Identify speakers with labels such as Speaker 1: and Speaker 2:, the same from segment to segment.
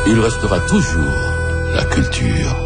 Speaker 1: il restera toujours la culture.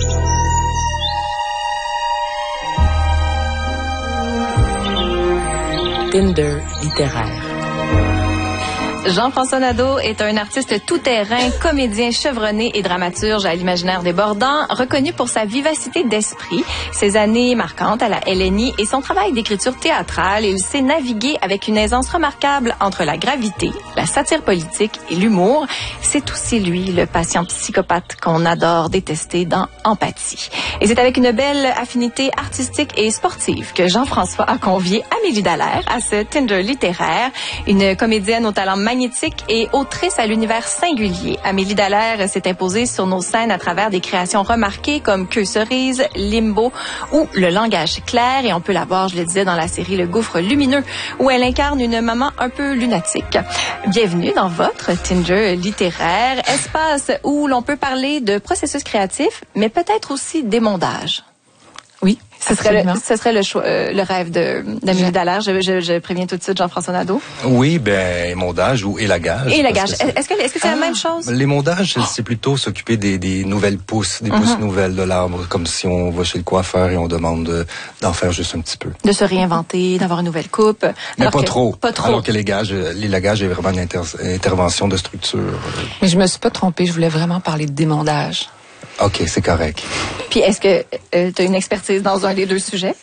Speaker 2: Tinder littéraire.
Speaker 3: Jean-François Nadeau est un artiste tout-terrain, comédien chevronné et dramaturge à l'imaginaire débordant, reconnu pour sa vivacité d'esprit, ses années marquantes à la LNI et son travail d'écriture théâtrale. Il sait naviguer avec une aisance remarquable entre la gravité, la satire politique et l'humour. C'est aussi lui, le patient psychopathe qu'on adore détester dans Empathie. Et c'est avec une belle affinité artistique et sportive que Jean-François a convié Amélie Dallaire à ce Tinder littéraire, une comédienne au talent magnifique et autrice à l'univers singulier. Amélie Dallaire s'est imposée sur nos scènes à travers des créations remarquées comme Queue cerise, Limbo ou Le langage clair. Et on peut la voir, je le disais, dans la série Le gouffre lumineux, où elle incarne une maman un peu lunatique. Bienvenue dans votre Tinder littéraire, espace où l'on peut parler de processus créatif, mais peut-être aussi d'émondage.
Speaker 2: Oui,
Speaker 3: ce serait le rêve d'Amélie Dallaire. Je préviens tout de suite Jean-François Nadeau.
Speaker 4: Oui, émondage ou élagage.
Speaker 3: Élagage. Est-ce que c'est la même chose?
Speaker 4: L'émondage, c'est plutôt s'occuper des nouvelles pousses, des pousses nouvelles de l'arbre, comme si on va chez le coiffeur et on demande d'en faire juste un petit peu.
Speaker 3: De se réinventer, d'avoir une nouvelle coupe.
Speaker 4: Mais pas trop.
Speaker 3: Pas trop.
Speaker 4: Alors que l'élagage est vraiment une intervention de structure.
Speaker 2: Mais je me suis pas trompée, je voulais vraiment parler d'émondage.
Speaker 4: OK, c'est correct.
Speaker 3: Puis est-ce que tu as une expertise dans un des deux sujets?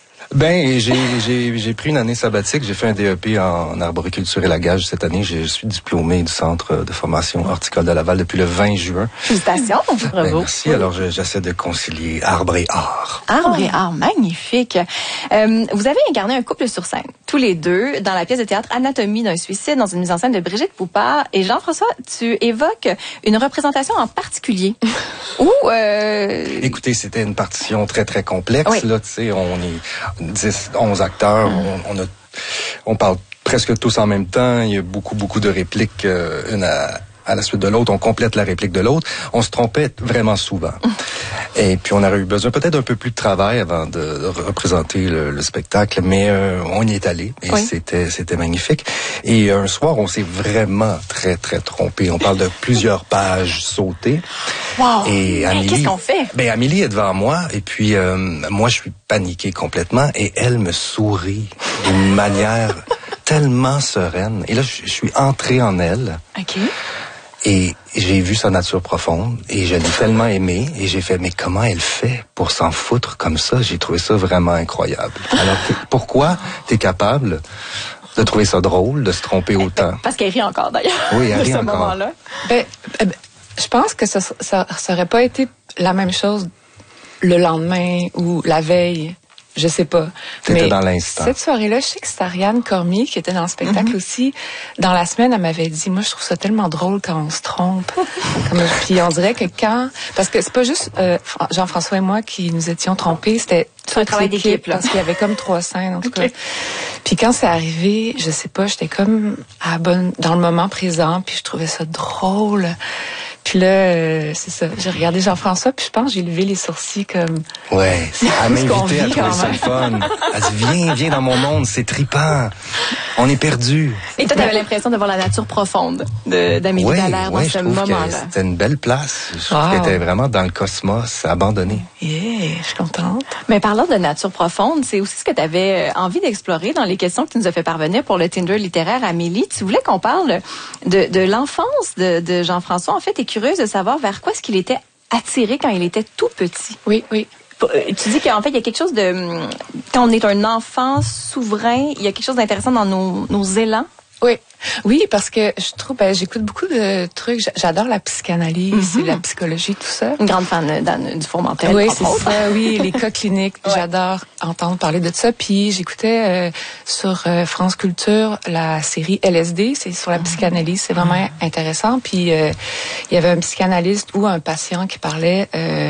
Speaker 4: J'ai pris une année sabbatique. J'ai fait un DEP en arboriculture et élagage cette année. Je suis diplômé du Centre de formation horticole de Laval depuis le 20 juin.
Speaker 3: Félicitations, bravo.
Speaker 4: Merci. Alors, j'essaie de concilier arbre et art.
Speaker 3: Arbre et art, magnifique. Vous avez incarné un couple sur scène, tous les deux, dans la pièce de théâtre Anatomie d'un suicide, dans une mise en scène de Brigitte Poupard. Et Jean-François, tu évoques une représentation en particulier.
Speaker 4: Écoutez, c'était une partition très, très complexe.
Speaker 3: Oui.
Speaker 4: Là, tu sais, on est 10, 11 acteurs. On parle presque tous en même temps. Il y a beaucoup de répliques, une à la suite de l'autre. On complète la réplique de l'autre. On se trompait vraiment souvent. Et puis, on aurait eu besoin peut-être un peu plus de travail avant de représenter le spectacle, mais on y est allé et
Speaker 3: oui.
Speaker 4: C'était magnifique. Et un soir, on s'est vraiment très, très trompé. On parle de plusieurs pages sautées.
Speaker 3: Wow!
Speaker 4: Et Amélie,
Speaker 3: qu'est-ce qu'on fait?
Speaker 4: Amélie est devant moi et puis moi, je suis paniqué complètement et elle me sourit d'une manière tellement sereine. Et là, je suis entré en elle.
Speaker 3: OK.
Speaker 4: Et j'ai vu sa nature profonde et je l'ai tellement aimée et j'ai fait, mais comment elle fait pour s'en foutre comme ça? J'ai trouvé ça vraiment incroyable. Alors, pourquoi t'es capable de trouver ça drôle, de se tromper autant?
Speaker 3: Parce qu'elle rit encore, d'ailleurs.
Speaker 4: Oui, elle rit
Speaker 3: de ce
Speaker 4: encore.
Speaker 3: moment-là.
Speaker 2: Je pense que ça aurait pas été la même chose le lendemain ou la veille. Je sais pas.
Speaker 4: C'était
Speaker 2: mais
Speaker 4: dans l'instant.
Speaker 2: Cette soirée-là, je sais que c'est Ariane Cormier qui était dans le spectacle aussi. Dans la semaine, elle m'avait dit, moi, je trouve ça tellement drôle quand on se trompe. Puis on dirait que parce que c'est pas juste Jean-François et moi qui nous étions trompés, c'était
Speaker 3: un travail d'équipe, là.
Speaker 2: parce qu'il y avait comme 3 scènes, en tout cas. Puis quand c'est arrivé, je sais pas, j'étais comme dans le moment présent, puis je trouvais ça drôle. Puis là, c'est ça. J'ai regardé Jean-François, puis je pense que j'ai levé les sourcils comme...
Speaker 4: Ouais, elle m'a invité à trouver
Speaker 2: quand
Speaker 4: ça
Speaker 2: même.
Speaker 4: le fun. Elle dit, viens dans mon monde, c'est trippant. On est perdu.
Speaker 3: Et toi, t'avais l'impression de voir la nature profonde d'Amélie Dallaire dans
Speaker 4: je
Speaker 3: ce
Speaker 4: trouve que
Speaker 3: moment-là.
Speaker 4: c'était une belle place. Je trouve qu'elle était vraiment dans le cosmos, abandonnée.
Speaker 2: Yeah, je suis contente.
Speaker 3: Mais parlant de nature profonde, c'est aussi ce que tu avais envie d'explorer dans les questions que tu nous as fait parvenir pour le Tinder littéraire, Amélie. Tu voulais qu'on parle de l'enfance de Jean-François. En fait, t'es curieuse de savoir vers quoi est-ce qu'il était attiré quand il était tout petit.
Speaker 2: Oui.
Speaker 3: Tu dis qu'en fait, il y a quelque chose de... Quand on est un enfant souverain, il y a quelque chose d'intéressant dans nos élans.
Speaker 2: Oui, parce que je trouve, j'écoute beaucoup de trucs. J'adore la psychanalyse, la psychologie, tout ça.
Speaker 3: Une grande fan du Fourmentel.
Speaker 2: Oui, c'est ça. Oui, les cas cliniques. Ouais. J'adore entendre parler de ça. Puis j'écoutais sur France Culture la série LSD. C'est sur la psychanalyse. C'est vraiment intéressant. Puis il y avait un psychanalyste ou un patient qui parlait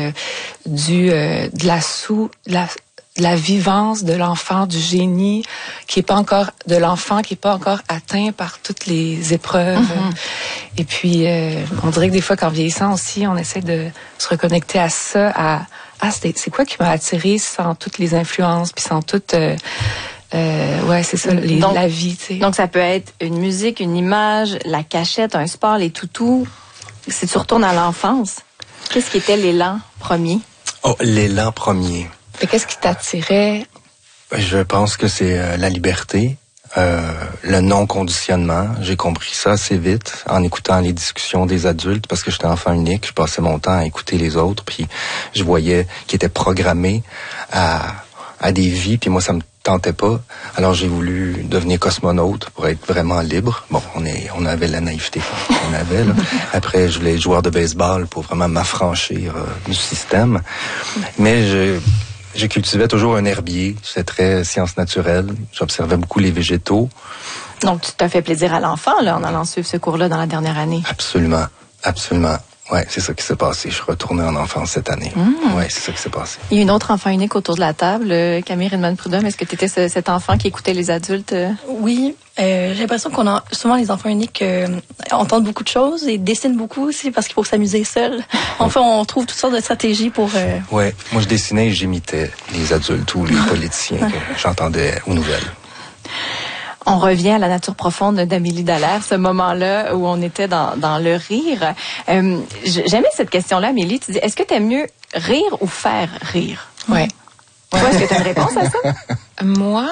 Speaker 2: de la vivance de l'enfant, du génie qui est pas encore atteint par toutes les épreuves. Et puis on dirait que des fois qu'en vieillissant aussi, on essaie de se reconnecter à ça, c'est quoi qui m'a attiré sans toutes les influences puis sans toutes c'est ça, la vie, tu sais.
Speaker 3: Donc ça peut être une musique, une image, la cachette, un sport, les toutous. Si tu retournes à l'enfance, qu'est-ce qui était l'élan premier?
Speaker 4: Oh, l'élan premier.
Speaker 2: Et qu'est-ce qui t'attirait?
Speaker 4: Je pense que c'est la liberté, le non-conditionnement. J'ai compris ça assez vite en écoutant les discussions des adultes parce que j'étais enfant unique. Je passais mon temps à écouter les autres, puis je voyais qu'ils étaient programmés à des vies, puis moi, ça me tentait pas. Alors, j'ai voulu devenir cosmonaute pour être vraiment libre. Bon, on avait la naïveté qu'on avait, là. Après, je voulais être joueur de baseball pour vraiment m'affranchir du système. Mais je cultivais toujours un herbier. J'étais très sciences naturelles. J'observais beaucoup les végétaux.
Speaker 3: Donc, tu t'as fait plaisir à l'enfant, là, en allant suivre ce cours-là dans la dernière année.
Speaker 4: Absolument. Absolument. Ouais, c'est ça qui s'est passé. Je suis retourné en enfance cette année. Ouais, c'est ça qui s'est passé.
Speaker 3: Il y a une autre enfant unique autour de la table, Camille Ridman-Prudhomme. Est-ce que tu étais cet enfant qui écoutait les adultes?
Speaker 5: Oui, j'ai l'impression souvent les enfants uniques entendent beaucoup de choses et dessinent beaucoup aussi parce qu'il faut s'amuser seul. Enfin, on trouve toutes sortes de stratégies pour...
Speaker 4: Ouais, moi je dessinais et j'imitais les adultes ou les politiciens que j'entendais aux nouvelles.
Speaker 3: On revient à la nature profonde d'Amélie Dallaire, ce moment-là où on était dans le rire. J'aimais cette question-là, Amélie. Tu dis, est-ce que tu aimes mieux rire ou faire rire?
Speaker 2: Ouais.
Speaker 3: Toi, est-ce que tu as une réponse à ça?
Speaker 2: Moi,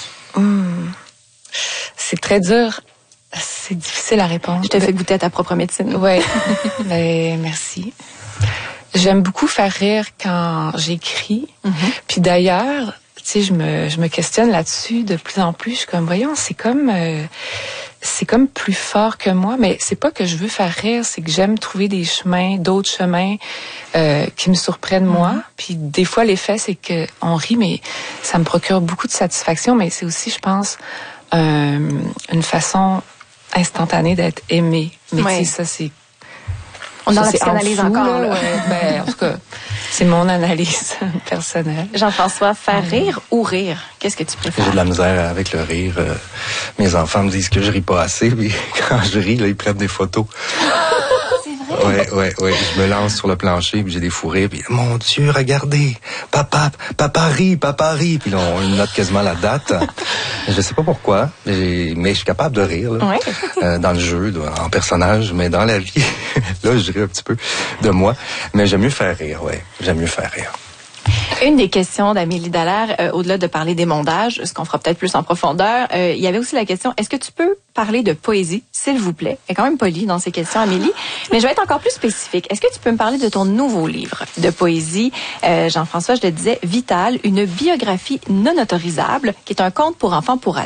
Speaker 2: c'est très dur. C'est difficile à répondre.
Speaker 3: Je te fais goûter à ta propre médecine.
Speaker 2: Ouais. Ben, merci. J'aime beaucoup faire rire quand j'écris. Puis d'ailleurs, tu sais, je me questionne là-dessus de plus en plus. Je suis comme, voyons, c'est comme plus fort que moi, mais c'est pas que je veux faire rire, c'est que j'aime trouver d'autres chemins qui me surprennent moi. Puis des fois, l'effet, c'est que on rit, mais ça me procure beaucoup de satisfaction. Mais c'est aussi, je pense, une façon instantanée d'être aimé. Mais tu sais, ça c'est.
Speaker 3: On est dans la
Speaker 2: c'est
Speaker 3: psychanalyse
Speaker 2: en dessous,
Speaker 3: encore.
Speaker 2: là. Ouais. Ben, en tout cas, c'est mon analyse personnelle.
Speaker 3: Jean-François, faire rire ou rire? Qu'est-ce que tu préfères?
Speaker 4: J'ai de la misère avec le rire. Mes enfants me disent que je ris pas assez, puis quand je ris, là, ils prennent des photos.
Speaker 3: C'est vrai?
Speaker 4: Ouais. Je me lance sur le plancher, puis j'ai des fous rires, puis mon Dieu, regardez, papa rit. Puis là, on note quasiment la date. Je sais pas pourquoi, mais je suis capable de rire, là, dans le jeu, en personnage, mais dans la vie, là, je ris un petit peu de moi. Mais j'aime mieux faire rire, ouais. J'aime mieux faire rire.
Speaker 3: Une des questions d'Amélie Dallaire, au-delà de parler des mondages, ce qu'on fera peut-être plus en profondeur, il y avait aussi la question, est-ce que tu peux parler de poésie, s'il vous plaît? Elle est quand même polie dans ces questions, Amélie. Mais je vais être encore plus spécifique. Est-ce que tu peux me parler de ton nouveau livre de poésie? Jean-François, je te disais, Vital, une biographie non autorisable, qui est un conte pour enfants pour adultes.